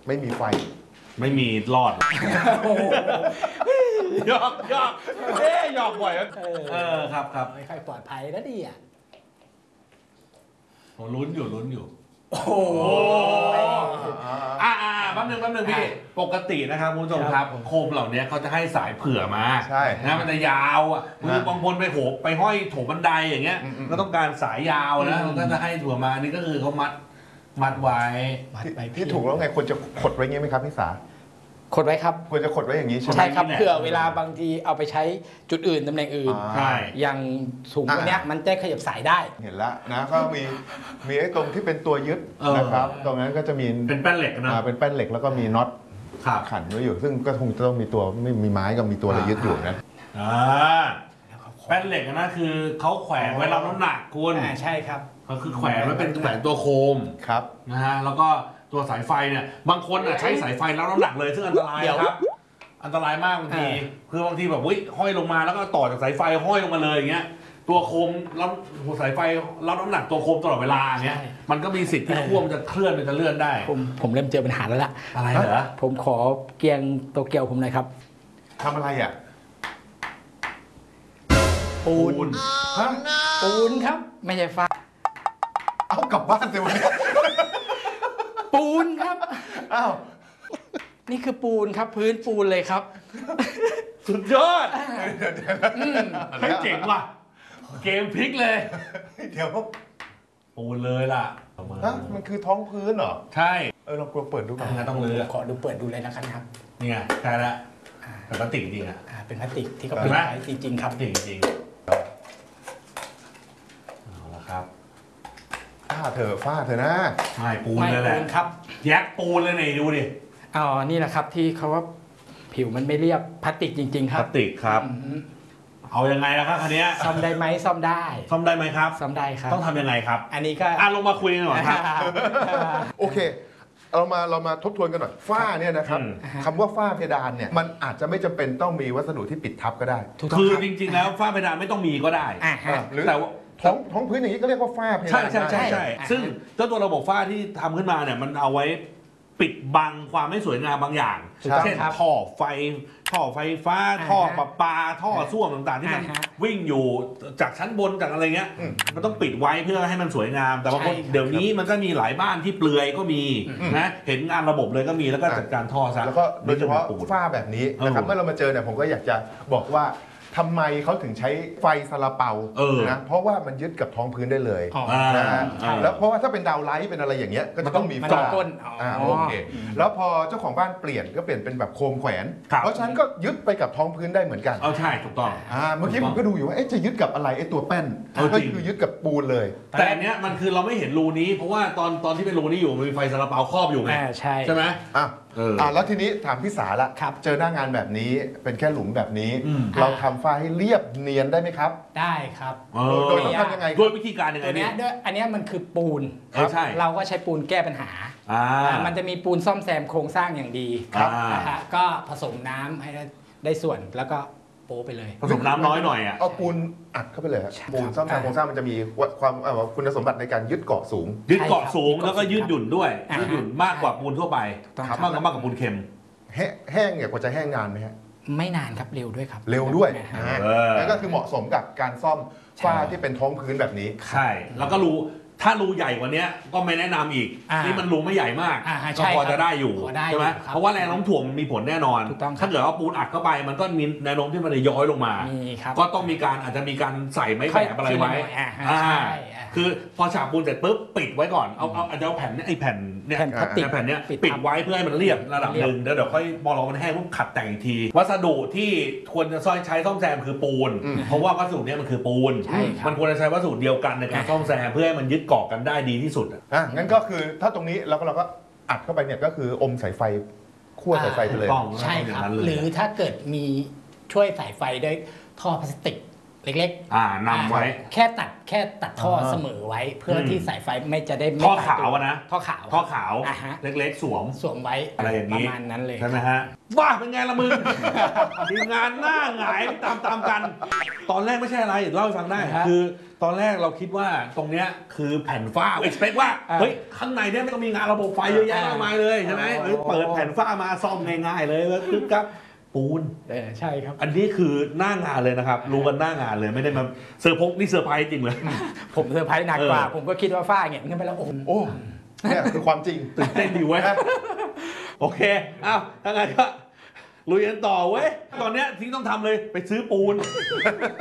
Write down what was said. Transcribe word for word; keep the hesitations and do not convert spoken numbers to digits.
ไม่มีไฟไม่มีรอดหยอกหยอกเอ๊ยหยอกบ่อยเออครับครับไม่ค่อยปลอดภัยนะดิอ่ะผมลุ้นอยู่ลุ้นอยู่โอ้โหอ่าอ่าแป๊บนึงแป๊บนึงพี่ปกตินะครับคุณผู้ชมครับโคมเหล่านี้เขาจะให้สายเผื่อมาใช่นะมันจะยาวอ่ะคือบางคนไปโหไปห้อยโถบันไดอย่างเงี้ยก็ต้องการสายยาวนะมันก็จะให้ถั่วมาอันนี้ก็คือเขามัดมัดไว้ที่ถูกแล้วไงควรจะขดไว้งี้ไหมครับพี่สาขดไว้ครับควรจะขดไว้อย่างนี้ใช่ไหมใช่ครับเผื่อเวลาบางทีเอาไปใช้จุดอื่นตำแหน่งอื่นใช่อย่างถุงตัวเนี้ยมันจะขยับสายได้เห็นแล้วนะก็มีมีไอ้ตรงที่เป็นตัวยึดนะครับตรงนั้นก็จะมีเป็นแป้นเหล็กนะเป็นแป้นเหล็กแล้วก็มีน็อตขันไว้อยู่ซึ่งก็คงจะต้องมีตัวไม่มีไม้กับมีตัวอะไรยึดอยู่นะอ่าแป้นเหล็กนะคือเขาแขวนไว้รับน้ำหนักคุณใช่ครับก็คือแขวนไว้เป็นแขวนตัวโคมครับนะฮะแล้วก็ตัวสายไฟเนี่ยบางคนอ่ะใช้สายไฟรับน้ำหนักเลยซึ่งอันตรายครับอันตรายมากบางทีคือบางทีแบบวิ่งห้อยลงมาแล้วก็ต่อจากสายไฟห้อยลงมาเลยอย่างเงี้ยตัวโคมรับสายไฟรับน้ำหนักตัวโคมตลอดเวลาเงี้ยมันก็มีสิทธิ์ที่ขั้วมันจะเคลื่อนมันจะเลื่อนได้ผมผมเริ่มเจอปัญหาแล้วล่ะอะไรเหรอผมขอเกียงโตเกียวผมหน่อยครับทำอะไรอ่ะปูนฮะปูนครับไม่ใช่ฟ้าเอากลับบ้านสิวันนี้ปูนครับอ้าวนี่คือปูนครับพื้นปูนเลยครับสุดยอดเฮ้ยเจ๋งว่ะเกมพลิกเลยเดี๋ยวปูนเลยล่ะฮะมันคือท้องพื้นเหรอใช่เออลองกลัวเปิดดูก่อนต้องเลยขอดูเปิดดูเลยนะครับนี่ไงใช่แล้วเป็นพลาสติกจริงอ่ะเป็นพลาสติกที่เขาปิดไว้จริงๆครับจริงจริงเอาละครับฟาดเถอะฟาดเถอะนะไม่ปูนเลยแหละครับแยกปูนเลยนี่ดูดิอ๋อนี่แหละครับที่เขาว่าผิวมันไม่เรียบพลาสติกจริงๆครับพลาสติกครับเอายังไงล่ะครับคันนี้ซ่อมได้ไหมซ่อมได้ซ่อมได้ไหมครับซ่อมได้ครับต้องทำยังไงครับอันนี้ก็อ่ะลงมาคุยกันหน่อยครับโอเคเรามาเรามาทบทวนกันหน่อยฝ้าเนี่ยนะครับคำว่าฝ้าเพดานเนี่ยมันอาจจะไม่จำเป็นต้องมีวัสดุที่ปิดทับก็ได้คือจริงๆแล้วฝ้าเพดานไม่ต้องมีก็ได้หรือแต่ว่าท้องท้องพื้นอย่างนี้ก็เรียกว่าฝ้าเพดานใช่ใช่ใช่ใช่ซึ่งเจ้าตัวระบบฝ้าที่ทำขึ้นมาเนี่ยมันเอาไว้ปิดบังความไม่สวยงามบางอย่างเช่นท่อไฟท่อไฟฟ้าท่อประปาท่อส้วมต่างๆที่มันวิ่งอยู่จากชั้นบนจากอะไรเงี้ยมันต้องปิดไว้เพื่อให้มันสวยงามแต่บางคนเดี๋ยวนี้มันก็มีหลายบ้านที่เปลือยก็มีนะเห็นงานระบบเลยก็มีแล้วก็จัดการท่อซะแล้วก็โดยเฉพาะฝ้าแบบนี้นะครับเมื่อเรามาเจอเนี่ยผมก็อยากจะบอกว่าทำไมเขาถึงใช้ไฟซาลาเปานะเพราะว่ามันยึดกับท้องพื้นได้เลยนะฮะแล้วเพราะว่าถ้าเป็นดาวไลท์เป็นอะไรอย่างเงี้ยก็จะต้องมีฝ้าก้นโอเคแล้วพอเจ้าของบ้านเปลี่ยนก็เปลี่ยนเป็นแบบโคมแขวนเพราะฉะนั้นก็ยึดไปกับท้องพื้นได้เหมือนกันเอาใช่ถูกต้องเมื่อกี้ผมก็ดูอยู่ว่าจะยึดกับอะไรไอ้ตัวแป้นก็คือยึดกับปูนเลยแต่อันเนี้ยมันคือเราไม่เห็นรูนี้เพราะว่าตอนตอนที่เป็นรูนี้อยู่มันมีไฟซาลาเปาครอบอยู่ไงใช่ใช่ไหมอ่ะอ่าแล้วทีนี้ถามพี่สาละเจอหน้างานแบบนี้เป็นแค่หลุมแบบนี้เราทำฝ้าให้เรียบเนียนได้ไหมครับได้ครับโดยต้องทำยังไงด้วยวิธีการยังไงเนี่ยด้วยอันนี้มันคือปูนใช่เราก็ใช้ปูนแก้ปัญหามันจะมีปูนซ่อมแซมโครงสร้างอย่างดีนะฮะก็ผสมน้ำให้ได้ส่วนแล้วก็โป๊ไปเลยผสมน้ำน้อยหน่อยอ่ะเอาปูนอัดเข้าไปเลยปูนซ่อมแซมโครงสร้างมันจะมีความคุณสมบัติในการยึดเกาะสูงยึดเกาะสูงแล้วก็ยืดหยุ่นด้วยยืดหยุ่นมากกว่าปูนทั่วไปมากกว่ามากกว่าปูนเค็มแห้งเนี่ยกว่าจะแห้งนานไหมฮะไม่นานครับเร็วด้วยครับเร็วด้วยนั่นก็คือเหมาะสมกับการซ่อมฝ้าที่เป็นท้องพื้นแบบนี้ใช่แล้วก็รูถ้ารูใหญ่กว่านี้ก็ไม่แนะนำอีกนี่มันรูไม่ใหญ่มากก็พอจะได้อยู่ใช่ไหมเพราะว่าแรงโน้มถ่วงมีผลแน่นอนถ้าเกิดว่าปูนอัดเข้าไปมันก็มีแนวโน้มที่มันจะย้อยลงมาก็ต้องมีการอาจจะมีการใส่ไม้แบอะไรไว้คือพอฉาบปูนเสร็จปุ๊บปิดไว้ก่อนเอาเอาอาจจะเอาแผ่นนี้ไอ้แผ่นเนี่ยแผ่นนี้ปิดไว้เพื่อให้มันเรียบระดับหนึ่งแล้วเดี๋ยวค่อยมองเรามันแห้งปุ๊บขัดแต่งอีกทีวัสดุที่ควรจะใช้ซ่อมแซมคือปูนเพราะว่าวัสดุนี้มันคือปูนมันควรจะใช้วัสดุเดียวกันในการซ่อมแซมเพื่อให้มันยึดเกาะกันได้ดีที่สุดอ่ะงั้นก็คือถ้าตรงนี้เราก็เราก็อัดเข้าไปเนี่ยก็คืออมสายไฟขั้วสายไฟไปเลยใช่ครับหรือถ้าเกิดมีช่วยสายไฟด้วยท่อพลาสติกเล็กๆอ่านำไว้แค่ตัดแค่ตัดท่อเสมอไว้เพื่อที่สายไฟไม่จะได้ไม่ท่อขาวนะท่อขาวท่อขาวอ่าฮะเล็กๆสวมสวมไว้อะไรอย่างนี้ประมาณนั้นเลยใช่ไหมฮะว่าเป็นไงละมึง ทีมงานหน้าหงายตามตามๆกัน ตอนแรกไม่ใช่อะไรเล่าให้ฟังได้ คือตอนแรกเราคิดว่าตรงเนี้ยคือแผ่นฝ้าเอ็กซ์เพคว่าเฮ้ยข้างในเนี่ยไม่ต้องมีงานระบบไฟเยอะแยะมากมายเลยใช่ไหมเฮ้ยเปิดแผ่นฝ้ามาซ่อมง่ายๆเลยแล้วคือกับปูนเออใช่ครับอันนี้คือหน้างานเลยนะครับรู้กันหน้างานเลยไม่ได้มาเซอร์พกนี่เซอร์ไพรส์จริงเลยผมเซอร์ไพรส์หนักกว่าเออผมก็คิดว่าฝ้าเงี้ยขึ้นไปแล้วโอ้โหโอ้เนี่ยคือความจริงตื่นเต้นดีเว้ย โอเคอ้าวถ้างั้นก็ลุยกันต่อเว้ยตอนเนี้ยที่ต้องทำเลยไปซื้อปูน